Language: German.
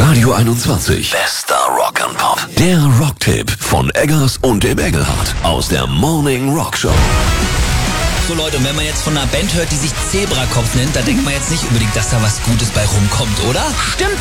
Radio 21. Bester Rock and Pop. Der Rocktipp von Eggers und dem Engelhardt aus der Morning Rock Show. So Leute, und wenn man jetzt von einer Band hört, die sich Zebrakopf nennt, da denkt man jetzt nicht unbedingt, dass da was Gutes bei rumkommt, oder? Stimmt